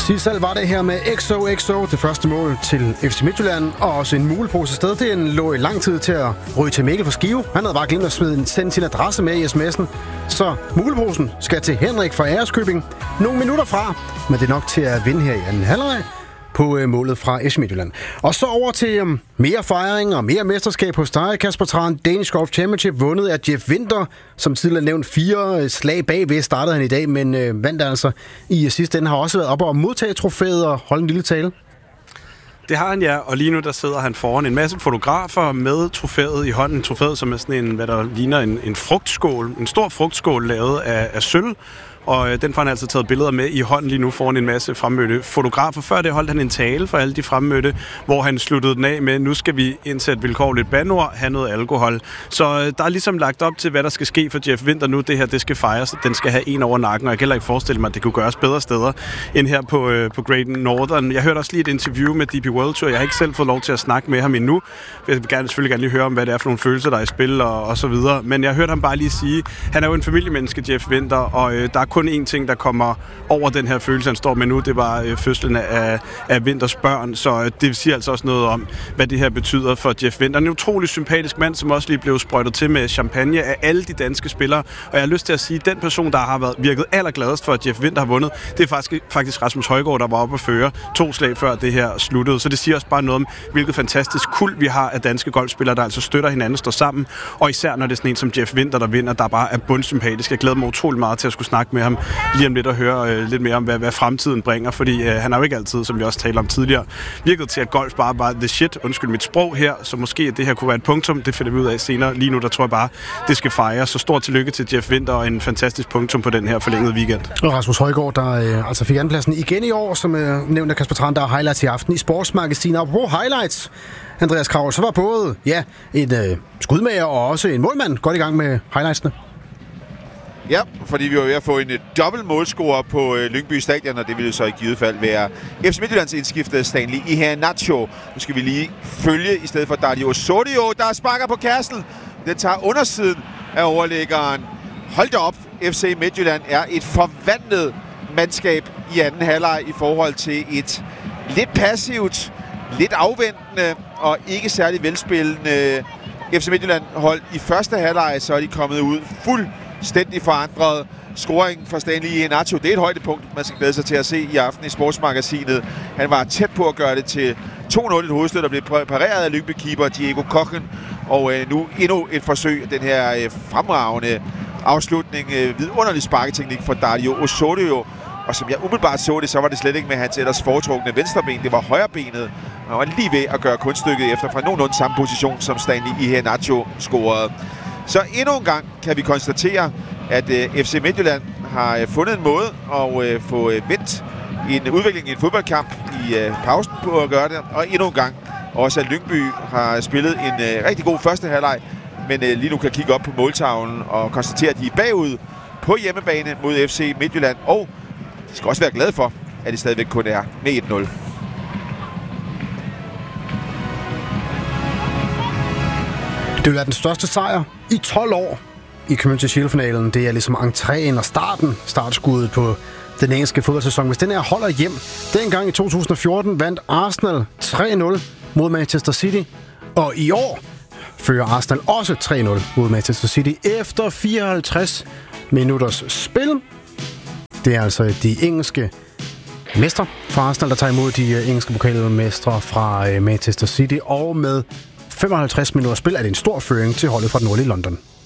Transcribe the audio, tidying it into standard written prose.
Sidst selv var det her med XOXO, det første mål til FC Midtjylland, og også en mulepose sted. Den lå i lang tid til at ryge til Mikkel for Skive. Han havde bare glemt at sende sin adresse med i sms'en. Så muleposen skal til Henrik fra Æreskøbing. Nogle minutter fra, men det er nok til at vinde her i anden halvleg på målet fra FC Midtjylland. Og så over til mere fejring og mere mesterskab hos dig, Kasper Tran. Danish Golf Championship vundet af Jeff Winther, som tidligere nævnt 4 slag bagved startede han i dag, men vandt altså i sidste ende. Har også været oppe og modtage trofæet og holde en lille tale. Det har han, ja, og lige nu der sidder han foran en masse fotografer med trofæet i hånden. Trofæet, som er sådan en, hvad der ligner en frugtskål, en stor frugtskål lavet af sølv. Og den får han altså taget billeder med i hånden lige nu foran en masse fremmødte fotografer. Før det holdt han en tale for alle de fremmødte, hvor han sluttede den af med, nu skal vi indsætte vilkårligt bandord, have noget alkohol. Så der er ligesom lagt op til, hvad der skal ske for Jeff Winther nu. Det her, det skal fejres. Den skal have en over nakken, og jeg kan heller ikke forestille mig, at det kunne gøres bedre steder end her på Great Northern. Jeg hørte også lige et interview med DP World Tour. Jeg har ikke selv fået lov til at snakke med ham endnu. Jeg vil selvfølgelig gerne lige høre om, hvad det er for nogle følelser, der er i spil og så videre. Men jeg hørte ham bare lige sige, han er jo en familiemenneske, Jeff Winther, og der er kun én ting, der kommer over den her følelse, han står med nu. Det var fødslen af Winthers børn, så det siger altså også noget om, hvad det her betyder for Jeff Winther. En utrolig sympatisk mand, som også lige blev sprøjtet til med champagne af alle de danske spillere. Og jeg har lyst til at sige, at den person, der har virket allergladest for, at Jeff Winther har vundet, det er faktisk Rasmus Højgaard, der var oppe at føre 2 slag før det her sluttede. Så det siger også bare noget om, hvilket fantastisk kuld vi har af danske golfspillere, der altså støtter hinanden, står sammen. Og især når det er sådan en som Jeff Winther, der vinder, der bare er bundsympatisk. Jeg glæder mig utrolig meget til at skulle snakke med ham lige om lidt og høre lidt mere om, hvad fremtiden bringer, fordi han har jo ikke altid, som vi også talte om tidligere, virket til, at golf bare var the shit, undskyld mit sprog her, så måske det her kunne være et punktum, det finder vi ud af senere. Lige nu, der tror jeg bare, det skal fejres. Så stort tillykke til Jeff Winther og en fantastisk punktum på den her forlængede weekend. Og Rasmus Højgaard, der altså fik andenpladsen igen i år, som nævnt af Kasper Tran, der er highlights i aften i Sportsmagasinet. Og på highlights, Andreas Kraul, så var både en skudmager og også en målmand godt i gang med highlightsene. Ja, fordi vi var ved at få en dobbelt målscorer på Lyngby Stadion, og det ville så i givet fald være FC Midtjyllands indskiftede Stanley Iheanacho. Nu skal vi lige følge i stedet for Dario Osorio, der sparker på kassen. Den tager undersiden af overlæggeren. Hold da op, FC Midtjylland er et forvandlet mandskab i anden halvleg i forhold til et lidt passivt, lidt afventende og ikke særlig velspillende FC Midtjylland hold i første halvleg, så er de kommet ud fuldstændig forandret. Scoringen fra Stanley Iheanacho, det er et højdepunkt, man skal glæde sig til at se i aften i Sportsmagasinet. Han var tæt på at gøre det til 2-0, et hovedstød, der blev pareret af Lyngby-keeper Diego Kochen. Og nu endnu et forsøg af den her fremragende afslutning. Vidunderlig sparketeknik fra Dario Osorio. Og som jeg umiddelbart så det, så var det slet ikke med hans ellers foretrukne venstreben. Det var højrebenet. Han var lige ved at gøre kunststykket efter fra nogenlunde samme position, som Stanley Iheanacho scorede. Så endnu en gang kan vi konstatere, at FC Midtjylland har fundet en måde at få vendt en udvikling i en fodboldkamp i pausen på at gøre det. Og endnu en gang også, at Lyngby har spillet en rigtig god første halvleg, men lige nu kan kigge op på måltavlen og konstatere, at de er bagud på hjemmebane mod FC Midtjylland. Og de skal også være glade for, at det stadigvæk kun er med 1-0. Det vil være den største sejr i 12 år i Community Shield-finalen. Det er ligesom entréen og startskuddet på den engelske fodboldsæson. Hvis den her holder hjem, dengang i 2014 vandt Arsenal 3-0 mod Manchester City. Og i år fører Arsenal også 3-0 mod Manchester City efter 54 minutters spil. Det er altså de engelske mestre fra Arsenal, der tager imod de engelske pokalmestre fra Manchester City. Og med 55 minutter spil er det en stor føring til holdet fra den nordlige London.